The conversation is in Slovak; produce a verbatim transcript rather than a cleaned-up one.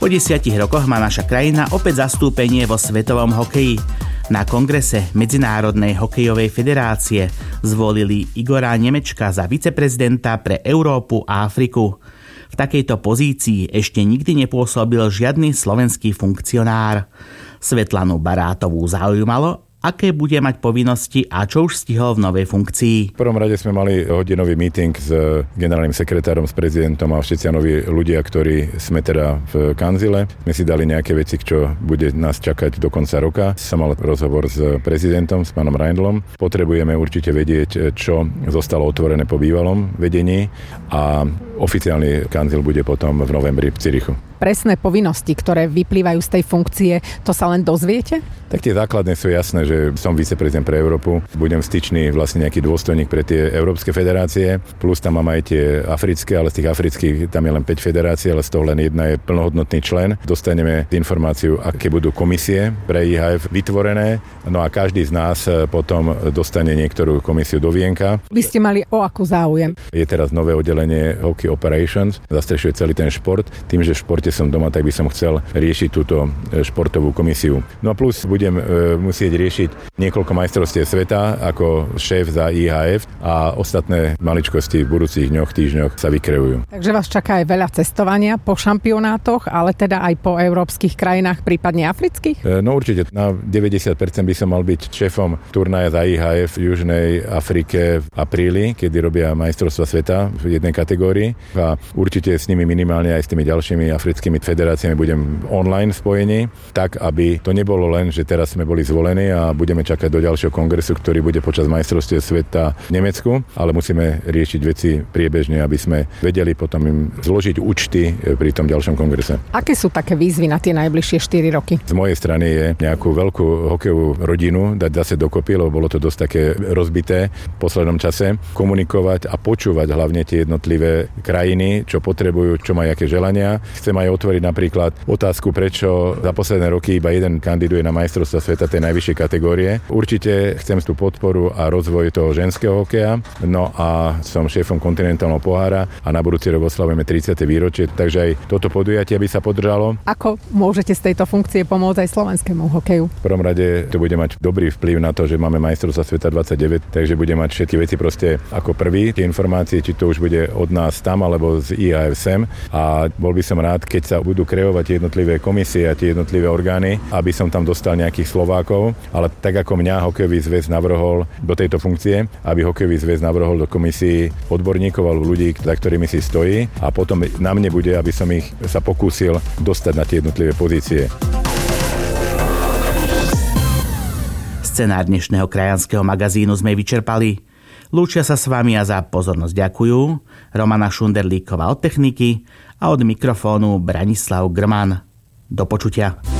Po desiatich rokoch má naša krajina opäť zastúpenie vo svetovom hokeji. Na kongrese Medzinárodnej hokejovej federácie zvolili Igora Nemečka za viceprezidenta pre Európu a Afriku. V takejto pozícii ešte nikdy nepôsobil žiadny slovenský funkcionár. Svetlanu Barátovú zaujímalo, aké bude mať povinnosti a čo už stihol v novej funkcii. V prvom rade sme mali hodinový meeting s generálnym sekretárom, s prezidentom a všetci noví ľudia, ktorí sme teda v kanzile. Sme si dali nejaké veci, čo bude nás čakať do konca roka. Som mal rozhovor s prezidentom, s pánom Reindlom. Potrebujeme určite vedieť, čo zostalo otvorené po bývalom vedení a oficiálny kanzil bude potom v novembri v Zürichu. Presné povinnosti, ktoré vyplývajú z tej funkcie, to sa len dozviete? Tak tie základné sú jasné, že som viceprezident pre Európu, budem styčný vlastne nejaký dôstojník pre tie európske federácie, plus tam mám aj tie africké, ale z tých afrických tam je len päť federácií, ale z toho len jedna je plnohodnotný člen. Dostaneme informáciu, aké budú komisie pre í há ef vytvorené, no a každý z nás potom dostane niektorú komisiu do vienka. Vy ste mali o akú záujem? Je teraz nové oddelenie Hockey Operations, zastrešuje celý ten šport. Tým, že v športe som doma, tak by som chcel riešiť túto športovú komisiu. No a plus budem e, musieť riešiť niekoľko majstrovstiev sveta ako šéf za í há ef a ostatné maličkosti v budúcich dňoch, týždňoch sa vykreujú. Takže vás čaká aj veľa cestovania po šampionátoch, ale teda aj po európskych krajinách, prípadne afrických? E, no určite, na deväťdesiat percent by som mal byť šéfom turnaja za í há ef v Južnej Afrike v apríli, kedy robia majstrovstvá sveta v jednej kategórii a určite s nimi minimálne aj s tými ďalšími africkými federáciami budem online spojení, tak aby to nebolo len, že teraz sme boli zvolení a budeme čakať do ďalšieho kongresu, ktorý bude počas majstrovstiev sveta v Nemecku, ale musíme riešiť veci priebežne, aby sme vedeli potom im zložiť účty pri tom ďalšom kongrese. Aké sú také výzvy na tie najbližšie štyri roky? Z mojej strany je nejakú veľkú hokejovú rodinu dať zase dokopy, lebo bolo to dosť také rozbité v poslednom čase, komunikovať a počúvať hlavne tie jednotlivé krajiny, čo potrebujú, čo majú aké želania. Chcem aj otvoriť napríklad otázku, prečo za posledné roky iba jeden kandiduje na majstrovstvá sveta tej najvyššej kategórie. Určite chcem tú podporu a rozvoj toho ženského hokeja. No a som šéfom kontinentálneho pohára a na budúci rok oslavujeme tridsiate výročie, takže aj toto podujatie by sa podržalo. Ako môžete z tejto funkcie pomôcť aj slovenskému hokeju? V prvom rade to bude mať dobrý vplyv na to, že máme majstrovstvá sveta dvadsaťdeväť, takže bude mať všetky veci proste ako prvý. Tie informácie, či to už bude od nás tam alebo z í há ef sem, a bol by som rád, keď sa budú kreovať tie jednotlivé komisie a tie jednotlivé orgány, aby som tam dostal nejakých Slovákov, ale tak ako mňa hokejový zväz navrhol do tejto funkcie, aby hokejový zväz navrhol do komisii odborníkov alebo ľudí, za ktorými si stojí, a potom na mne bude, aby som ich sa pokúsil dostať na tie jednotlivé pozície. Scenár dnešného krajanského magazínu sme vyčerpali. Lúčia sa s vami a za pozornosť ďakujú Romana Šunderlíková od techniky a od mikrofónu Branislav Grman. Do počutia.